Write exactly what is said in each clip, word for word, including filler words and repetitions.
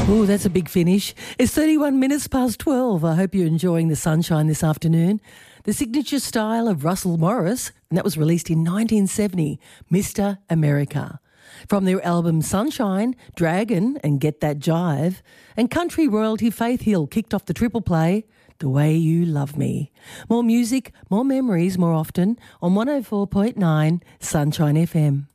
Oh, that's a big finish. It's thirty-one minutes past twelve. I hope you're enjoying the sunshine this afternoon. The signature style of Russell Morris, and that was released in nineteen seventy, Mister America. From their album Sunshine, Dragon and Get That Jive, and country royalty Faith Hill kicked off the triple play, The Way You Love Me. More music, more memories more often on one oh four point nine Sunshine F M.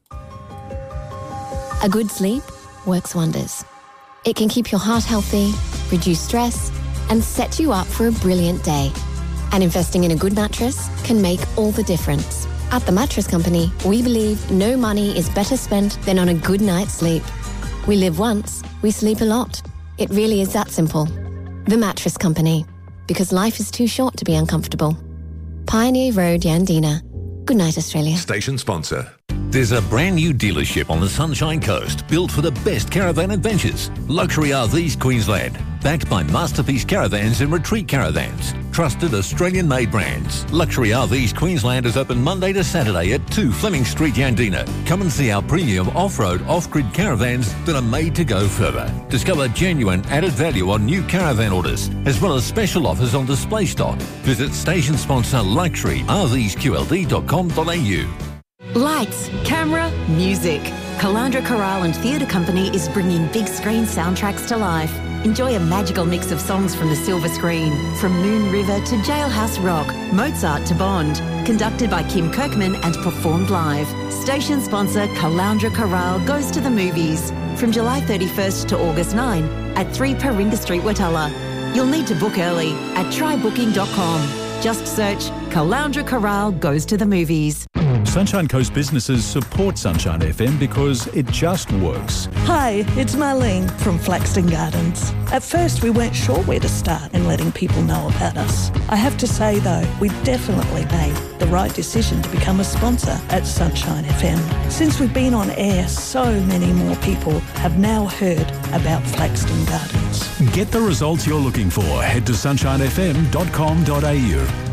A good sleep works wonders. It can keep your heart healthy, reduce stress, and set you up for a brilliant day. And investing in a good mattress can make all the difference. At The Mattress Company, we believe no money is better spent than on a good night's sleep. We live once, we sleep a lot. It really is that simple. The Mattress Company, because life is too short to be uncomfortable. Pioneer Road, Yandina. Good night, Australia. Station sponsor. There's a brand new dealership on the Sunshine Coast built for the best caravan adventures. Luxury R Vs Queensland. Backed by Masterpiece Caravans and Retreat Caravans. Trusted Australian-made brands. Luxury R Vs Queensland is open Monday to Saturday at two Fleming Street, Yandina. Come and see our premium off-road, off-grid caravans that are made to go further. Discover genuine added value on new caravan orders, as well as special offers on display stock. Visit station sponsor luxury r vs q l d dot com dot a u. Lights, camera, music. Calandra Chorale and Theatre Company is bringing big screen soundtracks to life. Enjoy a magical mix of songs from the silver screen, from Moon River to Jailhouse Rock, Mozart to Bond. Conducted by Kim Kirkman and performed live. Station sponsor Calandra Chorale goes to the movies. From July thirty-first to August ninth at three Paringa Street, Watala. You'll need to book early at try booking dot com. Just search Calandra Chorale goes to the movies. Sunshine Coast businesses support Sunshine F M because it just works. Hi, it's Marlene from Flaxton Gardens. At first we weren't sure where to start in letting people know about us. I have to say though, we definitely made the right decision to become a sponsor at Sunshine F M. Since we've been on air, so many more people have now heard about Flaxton Gardens. Get the results you're looking for. Head to sunshine f m dot com dot a u.